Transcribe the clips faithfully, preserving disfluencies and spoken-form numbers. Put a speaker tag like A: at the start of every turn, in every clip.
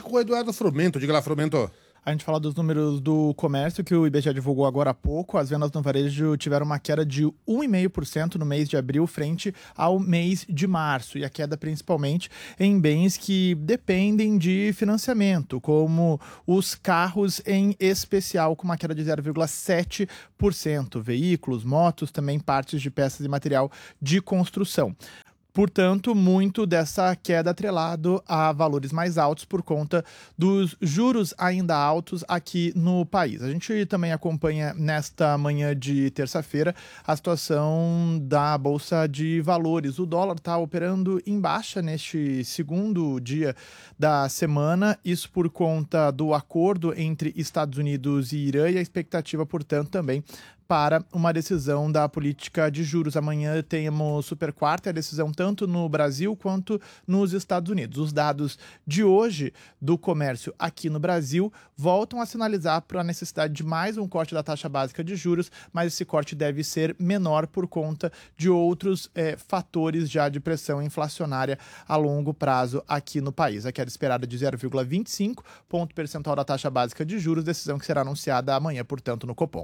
A: com o Eduardo Frumento. Diga lá, Frumento.
B: A gente fala dos números do comércio que o I B G E divulgou agora há pouco. As vendas no varejo tiveram uma queda de um vírgula cinco por cento no mês de abril frente ao mês de março. E a queda principalmente em bens que dependem de financiamento, como os carros em especial, com uma queda de zero vírgula sete por cento. Veículos, motos, também partes de peças e material de construção. Portanto, muito dessa queda atrelado a valores mais altos por conta dos juros ainda altos aqui no país. A gente também acompanha nesta manhã de terça-feira a situação da Bolsa de Valores. O dólar está operando em baixa neste segundo dia da semana, isso por conta do acordo entre Estados Unidos e Irã e a expectativa, portanto, também para uma decisão da política de juros. Amanhã temos super quarta, a decisão tanto no Brasil quanto nos Estados Unidos. Os dados de hoje do comércio aqui no Brasil voltam a sinalizar para a necessidade de mais um corte da taxa básica de juros, mas esse corte deve ser menor por conta de outros é, fatores já de pressão inflacionária a longo prazo aqui no país. A queda esperada de zero vírgula vinte e cinco ponto percentual da taxa básica de juros, decisão que será anunciada amanhã, portanto, no Copom.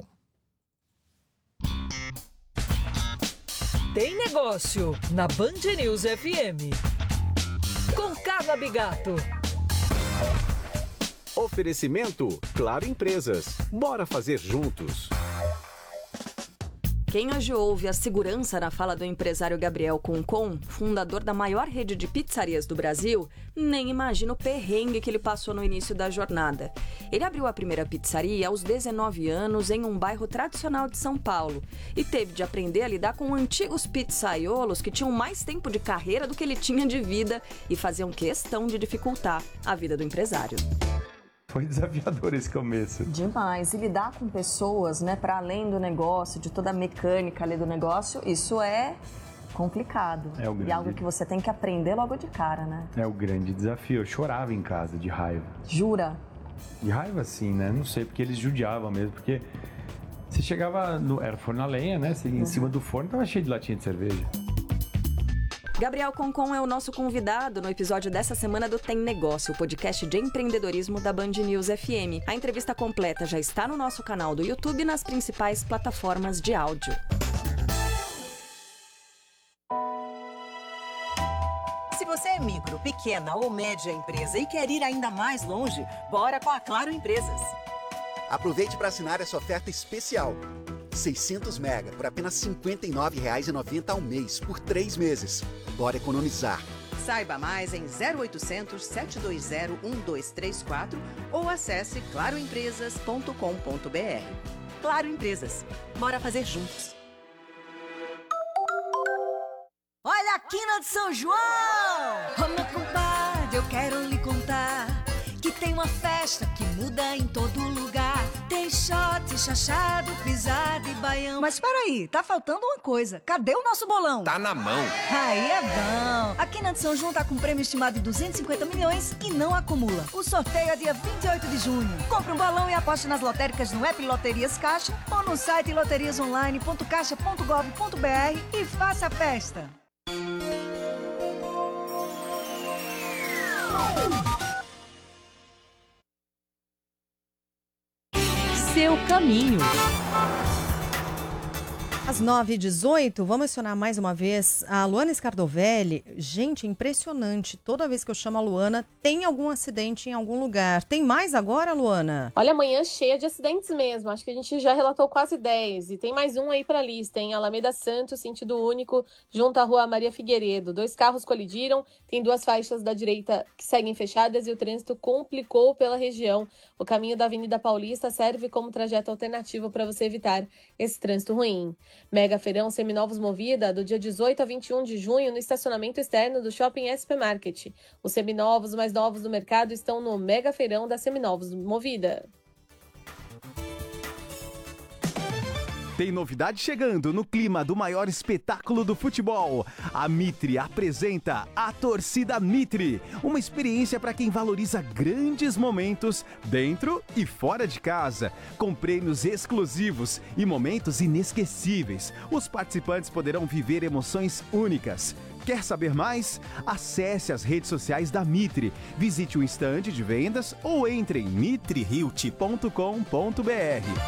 C: Tem Negócio, na Band News F M. Com Carla Bigato.
D: Oferecimento Claro Empresas. Bora fazer juntos.
E: Quem hoje ouve a segurança na fala do empresário Gabriel Concon, fundador da maior rede de pizzarias do Brasil, nem imagina o perrengue que ele passou no início da jornada. Ele abriu a primeira pizzaria aos dezenove anos em um bairro tradicional de São Paulo e teve de aprender a lidar com antigos pizzaiolos que tinham mais tempo de carreira do que ele tinha de vida e faziam questão de dificultar a vida do empresário.
F: Foi desafiador esse começo.
E: Demais. E lidar com pessoas, né, para além do negócio, de toda a mecânica ali do negócio, isso é complicado.
F: É o grande...
E: E algo que você tem que aprender logo de cara, né?
F: É o grande desafio. Eu chorava em casa de raiva.
E: Jura?
F: De raiva sim, né? Não sei, porque eles judiavam mesmo, porque você chegava, no... era forno a lenha, né? Você, em uhum. cima do forno tava cheio de latinha de cerveja.
E: Gabriel Concon é o nosso convidado no episódio dessa semana do Tem Negócio, o podcast de empreendedorismo da Band News F M. A entrevista completa já está no nosso canal do YouTube e nas principais plataformas de áudio.
G: Se você é micro, pequena ou média empresa e quer ir ainda mais longe, bora com a Claro Empresas.
H: Aproveite para assinar essa oferta especial. seiscentos mega por apenas cinquenta e nove reais e noventa centavos ao mês, por três meses. Bora economizar.
G: Saiba mais em zero oitocentos, sete dois zero, um dois três quatro ou acesse claro empresas ponto com ponto b r. Claro Empresas. Bora fazer juntos.
I: Olha a quina de São João! Ô meu compadre, eu quero lhe contar que tem uma festa que muda em todo lugar. Tem shot, chachado, pisada e baião.
J: Mas peraí, tá faltando uma coisa. Cadê o nosso bolão?
K: Tá na mão.
J: Aí é bom. A Quina de São João tá com prêmio estimado de duzentos e cinquenta milhões e não acumula. O sorteio é dia vinte e oito de junho. Compre um bolão e aposte nas lotéricas no app Loterias Caixa ou no site loterias online ponto caixa ponto gov ponto b r e faça a festa.
L: Seu caminho.
M: Às nove e dezoito, vamos acionar mais uma vez a Luana Scardovelli. Gente, impressionante. Toda vez que eu chamo a Luana, tem algum acidente em algum lugar. Tem mais agora, Luana?
N: Olha, amanhã cheia de acidentes mesmo. Acho que a gente já relatou quase dez. E tem mais um aí para a lista, em Alameda Santos, sentido único, junto à rua Maria Figueiredo. Dois carros colidiram, tem duas faixas da direita que seguem fechadas e o trânsito complicou pela região. O caminho da Avenida Paulista serve como trajeto alternativo para você evitar esse trânsito ruim. Mega Feirão Seminovos Movida, do dia dezoito a vinte e um de junho, no estacionamento externo do Shopping S P Market. Os seminovos mais novos do mercado estão no Mega Feirão da Seminovos Movida.
D: Tem novidade chegando no clima do maior espetáculo do futebol. A Mitre apresenta a Torcida Mitre, uma experiência para quem valoriza grandes momentos dentro e fora de casa, com prêmios exclusivos e momentos inesquecíveis. Os participantes poderão viver emoções únicas. Quer saber mais? Acesse as redes sociais da Mitre, visite o estande de vendas ou entre em mitre realty ponto com ponto br.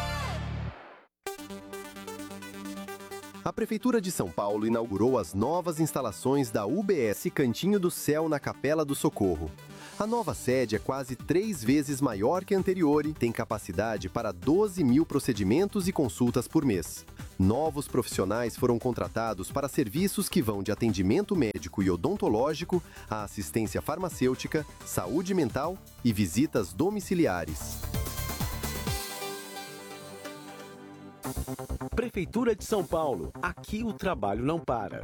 K: A Prefeitura de São Paulo inaugurou as novas instalações da U B S Cantinho do Céu na Capela do Socorro. A nova sede é quase três vezes maior que a anterior e tem capacidade para doze mil procedimentos e consultas por mês. Novos profissionais foram contratados para serviços que vão de atendimento médico e odontológico a assistência farmacêutica, saúde mental e visitas domiciliares.
O: Prefeitura de São Paulo. Aqui o trabalho não para.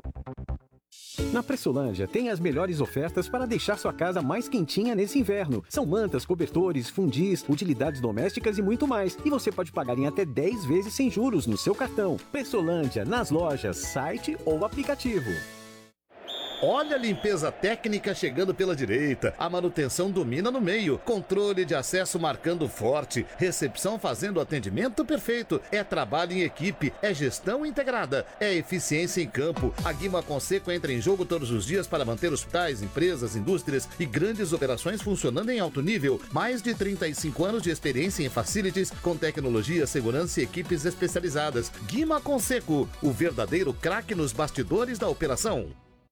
O: Na Pressolândia tem as melhores ofertas para deixar sua casa mais quentinha nesse inverno. São mantas, cobertores, fundis, utilidades domésticas e muito mais. E você pode pagar em até dez vezes sem juros no seu cartão. Pressolândia, nas lojas, site ou aplicativo.
A: Olha a limpeza técnica chegando pela direita, a manutenção domina no meio, controle de acesso marcando forte, recepção fazendo atendimento perfeito, é trabalho em equipe, é gestão integrada, é eficiência em campo. A Guima Conceco entra em jogo todos os dias para manter hospitais, empresas, indústrias e grandes operações funcionando em alto nível. Mais de trinta e cinco anos de experiência em facilities, com tecnologia, segurança e equipes especializadas. Guima Conceco, o verdadeiro craque nos bastidores da operação.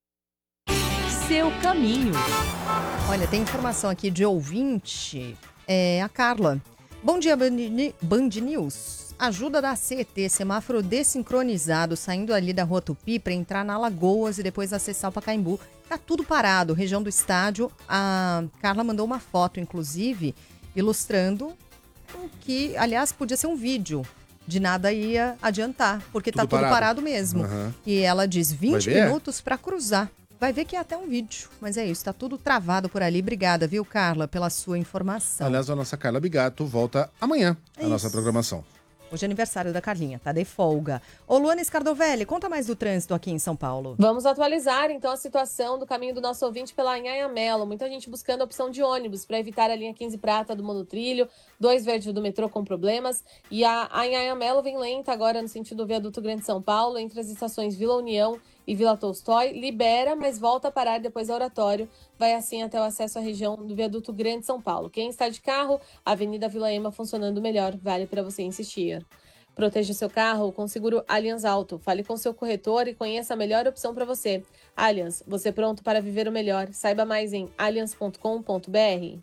L: Seu caminho.
M: Olha, tem informação aqui de ouvinte, é a Carla. Bom dia, Band, Band News. Ajuda da C E T, semáforo desincronizado, saindo ali da Rua Tupi para entrar na Lagoas e depois acessar o Pacaembu. Tá tudo parado, região do estádio. A Carla mandou uma foto, inclusive, ilustrando o que, aliás, podia ser um vídeo. De nada ia adiantar, porque tudo tá tudo parado, parado mesmo. Uhum. E ela diz vinte minutos para cruzar. Vai ver que é até um vídeo, mas é isso, tá tudo travado por ali. Obrigada, viu, Carla, pela sua informação.
A: Aliás, a nossa Carla Bigato volta amanhã à nossa programação.
M: Hoje é aniversário da Carlinha, tá de folga. Ô, Luana Scardovelli, conta mais do trânsito aqui em São Paulo.
N: Vamos atualizar, então, a situação do caminho do nosso ouvinte pela Anhanhamelo. Muita gente buscando a opção de ônibus para evitar a linha quinze Prata do monotrilho, dois Verde do metrô com problemas. E a Anhanhamelo vem lenta agora no sentido do viaduto Grande São Paulo, entre as estações Vila União e Vila Tolstói. Libera, mas volta a parar depois do Oratório. Vai assim até o acesso à região do viaduto Grande São Paulo. Quem está de carro, a Avenida Vila Ema funcionando melhor. Vale para você insistir. Proteja o seu carro com seguro Allianz Auto. Fale com seu corretor e conheça a melhor opção para você. Allianz, você pronto para viver o melhor. Saiba mais em allianz ponto com ponto br.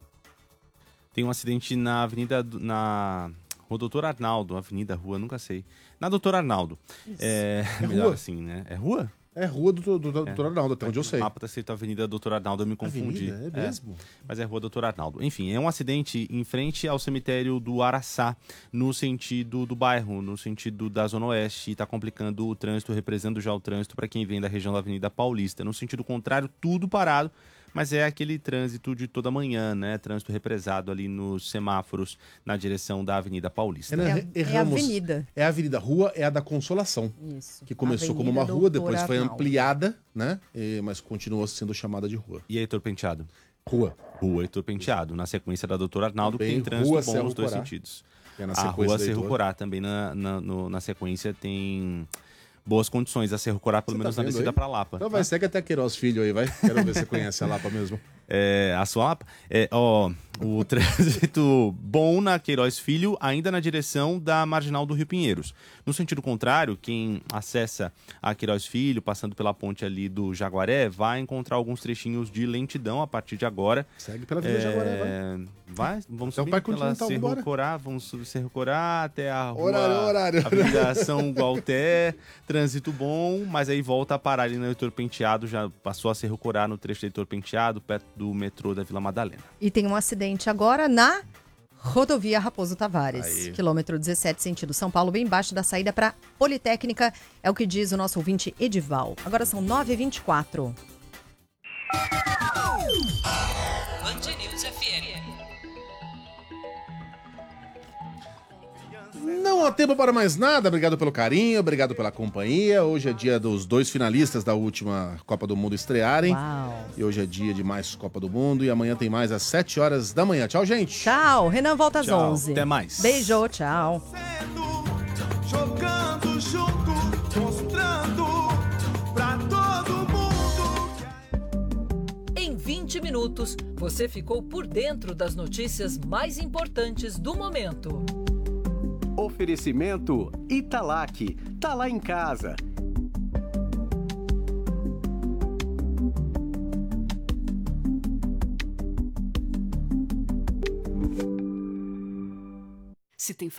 P: Tem um acidente na Avenida, na Rua Doutor Arnaldo, Avenida, Rua, nunca sei. Na Doutor Arnaldo. É, é melhor rua. Assim, né? É rua?
A: É Rua do, do, do é. Doutor Arnaldo, até onde eu sei.
P: O mapa tá escrito Avenida Doutor Arnaldo, eu me confundi.
A: Avenida, é mesmo?
P: É, mas é Rua Doutor Arnaldo. Enfim, é um acidente em frente ao cemitério do Araçá, no sentido do bairro, no sentido da Zona Oeste, e tá complicando o trânsito, represando já o trânsito para quem vem da região da Avenida Paulista. No sentido contrário, tudo parado, mas é aquele trânsito de toda manhã, né? Trânsito represado ali nos semáforos na direção da Avenida Paulista.
M: É, a, é a avenida.
A: É a Avenida Rua, é a da Consolação.
M: Isso.
A: Que começou
M: Avenida
A: como uma rua,
M: Doutor
A: depois foi
M: Arnaldo.
A: ampliada, né? E, mas continua sendo chamada de rua.
P: E Heitor Penteado?
A: Rua.
P: Rua Heitor Penteado, na sequência da Doutor Arnaldo, que
A: Bem,
P: tem trânsito
A: Rua
P: bom
A: Cerro
P: nos dois
A: Corá.
P: sentidos.
A: É na
P: a
A: sequência
P: Rua
A: da
P: Cerro
A: Heitor.
P: Corá também na, na, no- na sequência tem boas condições. A Cerro Corá, pelo
A: Você tá
P: menos na
A: vendo
P: descida
A: aí?
P: para Lapa.
A: Então vai, segue até Queiroz Filho aí, vai. Quero ver se você conhece a Lapa mesmo.
P: É, a sua Lapa? É, ó, o trânsito bom na Queiroz Filho, ainda na direção da Marginal do Rio Pinheiros. No sentido contrário, quem acessa a Queiroz Filho, passando pela ponte ali do Jaguaré, vai encontrar alguns trechinhos de lentidão a partir de agora.
A: Segue pela Vila Jaguaré, vai.
P: Vai, vamos
A: Então
P: subir
A: vai
P: pela
A: Continental,
P: Cerro
A: vambora.
P: Corá, vamos subir Cerro Corá até a rua
A: Horário, horário.
P: Avenida São Gualté, trânsito bom, mas aí volta a parar ali no Heitor Penteado, já passou a Cerro Corá no trecho do Heitor Penteado, perto do metrô da Vila Madalena.
M: E tem um acidente agora na rodovia Raposo Tavares,
P: Aí.
M: quilômetro dezessete, sentido São Paulo, bem embaixo da saída para Politécnica, é o que diz o nosso ouvinte Edival. Agora são nove e vinte e quatro.
C: Band News F M.
A: Não há tempo para mais nada. Obrigado pelo carinho, obrigado pela companhia. Hoje é dia dos dois finalistas da última Copa do Mundo estrearem.
M: Uau.
A: E hoje é dia de mais Copa do Mundo. E amanhã tem mais às sete horas da manhã. Tchau, gente.
M: Tchau, Renan volta às
P: Tchau,
M: onze.
P: até mais.
M: Beijo, tchau.
Q: Jogando junto, mostrando pra todo mundo.
C: minutos, você ficou por dentro das notícias mais importantes do momento.
O: Oferecimento Italac. Tá lá em casa.
Q: Se tem